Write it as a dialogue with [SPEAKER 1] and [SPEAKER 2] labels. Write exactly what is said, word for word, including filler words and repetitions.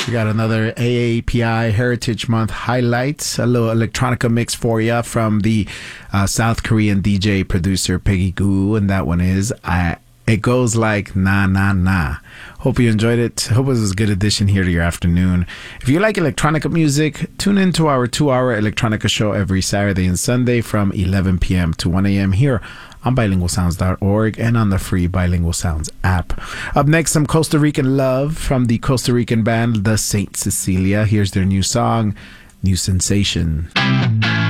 [SPEAKER 1] We got another A A P I Heritage Month highlights, a little electronica mix for you from the uh, South Korean D J producer Peggy Goo, and that one is I. It goes like na na na. Hope you enjoyed it. Hope it was a good addition here to your afternoon. If you like electronica music, tune into our two-hour electronica show every Saturday and Sunday from eleven p.m. to one a.m. here on bilingual sounds dot org and on the free Bilingual Sounds app. Up next, some Costa Rican love from the Costa Rican band The Saint Cecilia. Here's their new song, New Sensation.